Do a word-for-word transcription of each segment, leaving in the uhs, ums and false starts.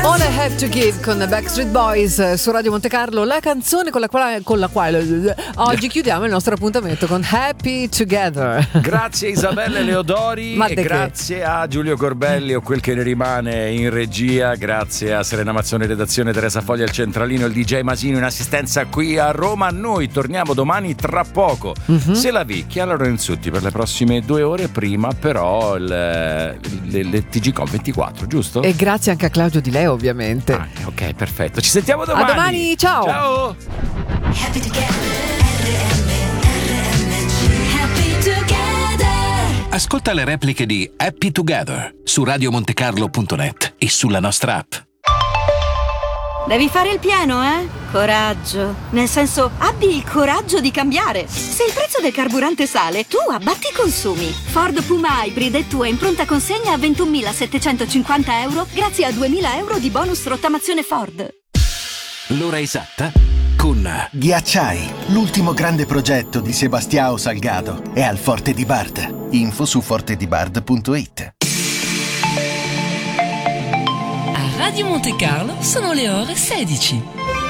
All I Have to Give con Backstreet Boys su Radio Monte Carlo, la canzone con la quale, con la quale oggi chiudiamo il nostro appuntamento con Happy Together. Grazie Isabella Leodori Ma e de grazie a Giulio Corbelli o quel che ne rimane in regia, grazie a Serena Mazzoni redazione, Teresa Foglia al centralino, il D J Masino in assistenza qui a Roma. Noi torniamo domani tra poco. Mm-hmm. Se la vi, Chiara Lorenzutti per le prossime due ore, prima però il, le, le T G Com ventiquattro, giusto? E grazie anche a Claudio Di Leo, ovviamente. Ah, ok, perfetto. Ci sentiamo domani. A domani, ciao. Ciao. Happy together. Happy together. Ascolta le repliche di Happy Together su radio montecarlo punto net e sulla nostra app. Devi fare il pieno, eh? Coraggio. Nel senso, abbi il coraggio di cambiare. Se il prezzo del carburante sale, tu abbatti i consumi. Ford Puma Hybrid è tua in pronta consegna a ventunomilasettecentocinquanta euro grazie a duemila euro di bonus rottamazione Ford. L'ora esatta con Ghiacciai, l'ultimo grande progetto di Sebastião Salgado, è al Forte di Bard. Info su forte di bard punto it. Radio Monte Carlo sono le ore sedici.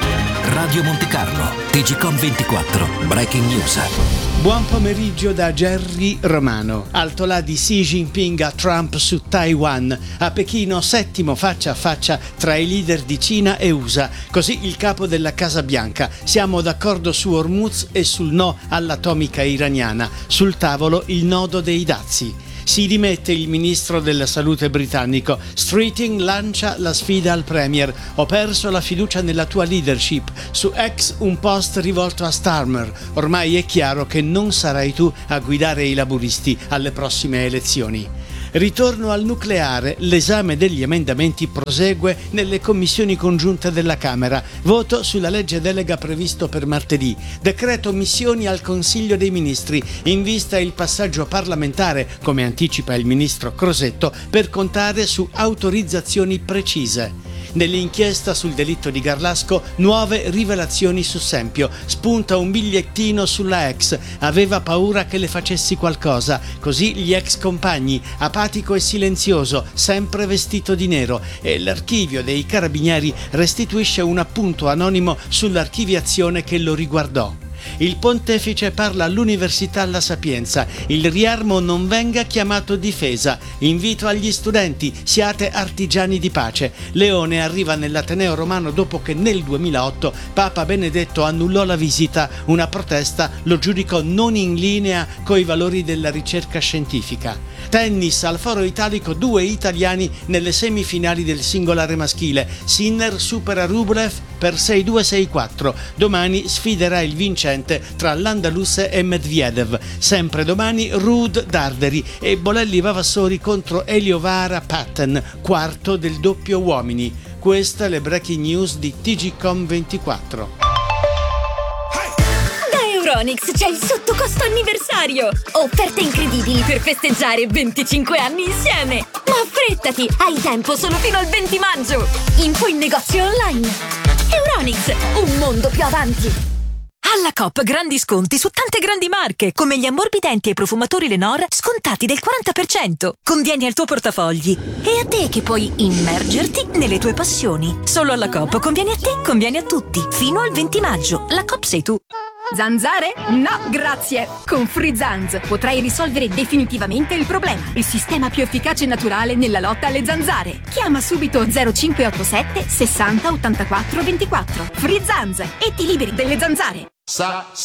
Radio Monte Carlo, T G Com ventiquattro, Breaking News. Buon pomeriggio da Jerry Romano. Altolà di Xi Jinping a Trump su Taiwan. A Pechino settimo faccia a faccia tra i leader di Cina e U S A. Così il capo della Casa Bianca. Siamo d'accordo su Hormuz e sul no all'atomica iraniana. Sul tavolo il nodo dei dazi. Si dimette il ministro della salute britannico. Streeting lancia la sfida al premier. Ho perso la fiducia nella tua leadership. Su X un post rivolto a Starmer. Ormai è chiaro che non sarai tu a guidare i laburisti alle prossime elezioni. Ritorno al nucleare. L'esame degli emendamenti prosegue nelle commissioni congiunte della Camera. Voto sulla legge delega previsto per martedì. Decreto missioni al Consiglio dei Ministri. In vista il passaggio parlamentare, come anticipa il ministro Crosetto, per contare su autorizzazioni precise. Nell'inchiesta sul delitto di Garlasco, nuove rivelazioni su Sempio. Spunta un bigliettino sulla ex. Aveva paura che le facessi qualcosa. Così gli ex compagni, apatico e silenzioso, sempre vestito di nero. E l'archivio dei carabinieri restituisce un appunto anonimo sull'archiviazione che lo riguardò. Il pontefice parla all'Università La Sapienza. Il riarmo non venga chiamato difesa. Invito agli studenti, siate artigiani di pace. Leone arriva nell'Ateneo Romano dopo che nel duemilaotto Papa Benedetto annullò la visita. Una protesta lo giudicò non in linea coi valori della ricerca scientifica. Tennis al Foro Italico, due italiani nelle semifinali del singolare maschile. Sinner supera Rublev per sei due sei quattro. Domani sfiderà il vincente tra Landalus e Medvedev. Sempre domani Ruud Darderi e Bolelli Vavassori contro Eliovara Patten, quarto del doppio uomini. Queste le breaking news di T G Com ventiquattro. Euronics c'è il sottocosto anniversario! Offerte incredibili per festeggiare venticinque anni insieme! Ma affrettati! Hai tempo solo fino al venti maggio! Info in negozio online! Euronics, un mondo più avanti! Alla Coop grandi sconti su tante grandi marche, come gli ammorbidenti e i profumatori Lenor scontati del quaranta per cento. Convieni al tuo portafogli. E a te che puoi immergerti nelle tue passioni. Solo alla Coop conviene a te, conviene a tutti. Fino al venti maggio. La Coop sei tu. Zanzare? No, grazie! Con Free Zanz potrai risolvere definitivamente il problema. Il sistema più efficace e naturale nella lotta alle zanzare. Chiama subito zero cinque otto sette sessanta ottantaquattro ventiquattro. Free Zanz e ti liberi delle zanzare. Sa, sa.